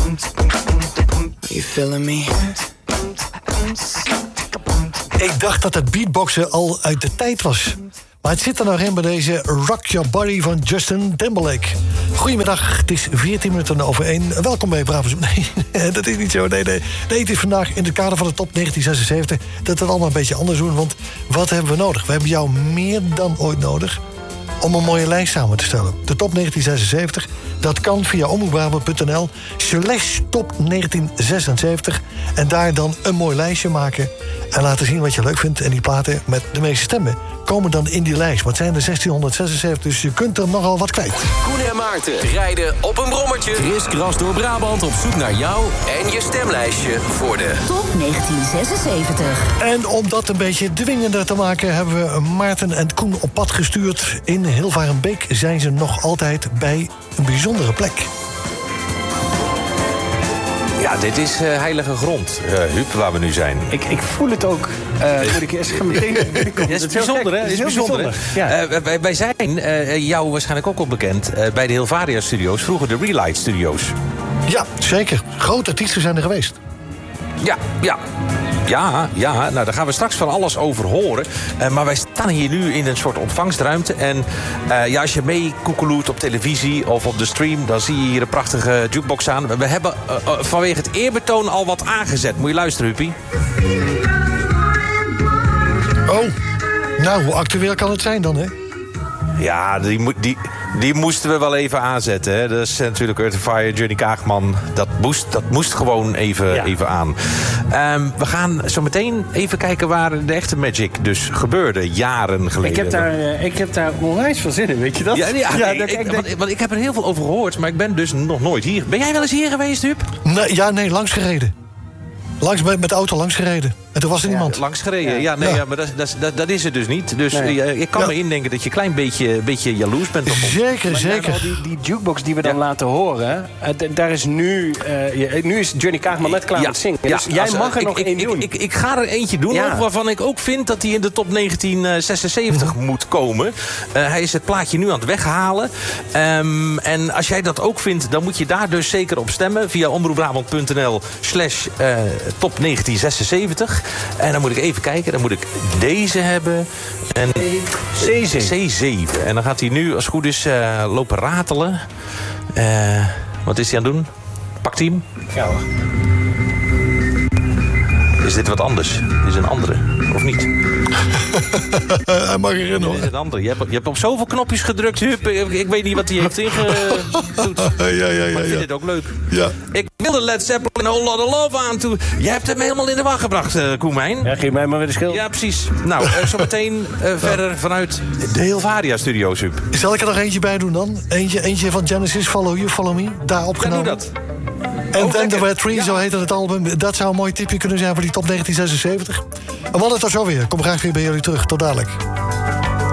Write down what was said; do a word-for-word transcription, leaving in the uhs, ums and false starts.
You feeling me? Ik dacht dat het beatboxen al uit de tijd was. Maar het zit er nog in bij deze Rock Your Body van Justin Timberlake. Goedemiddag, het is veertien minuten over één. Welkom bij Bravos. Nee, dat is niet zo. Nee, nee. nee, het is vandaag in het kader van de top negentien zesenzeventig... dat we het allemaal een beetje anders doen. Want wat hebben we nodig? We hebben jou meer dan ooit nodig om een mooie lijst samen te stellen. De top negentien zesenzeventig, dat kan via omroepbrabant punt n l slash top negentien zesenzeventig. En daar dan een mooi lijstje maken en laten zien wat je leuk vindt. En die platen met de meeste stemmen komen dan in die lijst. Wat zijn er zestienhonderdzesenzeventig, dus je kunt er nogal wat kwijt. Koen en Maarten rijden op een brommertje. Kriskras door Brabant op zoek naar jou en je stemlijstje voor de top negentien zesenzeventig. En om dat een beetje dwingender te maken hebben we Maarten en Koen op pad gestuurd. In Hilvarenbeek zijn ze nog altijd bij een bijzondere plek. Ja, dit is uh, heilige grond, uh, Huub, waar we nu zijn. Ik, ik voel het ook. Uh, moet ik eerst gaan meteen binnenkomen. Het is bijzonder, hè? Het is bijzonder. Ja. Uh, wij, wij zijn, uh, jou waarschijnlijk ook al bekend, uh, bij de Hilvaria Studios, vroeger de Relight Studios. Ja, zeker. Grote artiesten zijn er geweest. Ja, ja. Ja, ja, nou daar gaan we straks van alles over horen. Uh, maar wij staan hier nu in een soort ontvangstruimte. En uh, ja, als je mee koekeloert op televisie of op de stream, dan zie je hier een prachtige jukebox aan. We hebben uh, uh, vanwege het eerbetoon al wat aangezet. Moet je luisteren, Huppie. Oh, nou, hoe actueel kan het zijn dan, hè? Ja, die, die, die moesten we wel even aanzetten. Hè. Dat is natuurlijk Earth and Fire, Johnny Kaagman. Dat moest, dat moest gewoon even, ja. even aan. Um, we gaan zo meteen even kijken waar de echte magic dus gebeurde, jaren geleden. Ik heb daar, uh, ik heb daar onwijs veel zin in, weet je dat? Ja, ja, ja nee, dat, ik, ik, want, want ik heb er heel veel over gehoord, maar ik ben dus nog nooit hier. Ben jij wel eens hier geweest, Huub? Nee, ja, nee, langs gereden. Langs, met, met de auto langs gereden. En toen was er ja, niemand. Langs gereden, ja. ja, nee, ja. ja maar dat, dat, dat, dat is het dus niet. Dus nee. ja, ik kan ja. me indenken dat je een klein beetje, beetje jaloers bent op ons. Zeker, maar zeker. Nou, die, die jukebox die we dan ja. laten horen, uh, d- daar is nu... Uh, nu is Johnny Kaagman net klaar ja. met zingen. Ja. Dus jij Als, mag er ik, nog ik, één ik, doen. Ik, ik, ik ga er eentje doen, ja. waarvan ik ook vind dat hij in de top negentien zesenzeventig mm. moet komen. Uh, hij is het plaatje nu aan het weghalen. Um, en als jij dat ook vindt, dan moet je daar dus zeker op stemmen. Via omroepbrabant punt n l slash top negentien zesenzeventig. En dan moet ik even kijken, dan moet ik deze hebben. En C zeven. C zeven. En dan gaat hij nu, als het goed is, uh, lopen ratelen. Uh, wat is hij aan het doen? Pakt hij hem? Ja hoor. Is dit wat anders? Dit is een andere, of niet? Hij mag erin, hoor. Dit is een andere. Je hebt, je hebt op zoveel knopjes gedrukt, Huub. Ik, ik weet niet wat hij heeft ingedoet. Ja, ja, ja, maar ik vind ja. dit ook leuk. Ja. Ik wilde Led Zeppelin een whole lot of love aan toe. Jij hebt hem helemaal in de war gebracht, uh, Koemijn. Ja, geef mij maar weer de schil. Ja, precies. Nou, uh, zometeen uh, verder vanuit de Hilvaria Studios, Huub. Zal ik er nog eentje bij doen dan? Eentje, eentje van Genesis, Follow You, Follow Me. Daar opgenomen. Ja, doe dat. En oh, Then The Red Tree, ja. zo heette het album. Dat zou een mooi tipje kunnen zijn voor die top negentien zesenzeventig. En we hadden het er zo weer. Kom graag weer bij jullie terug. Tot dadelijk.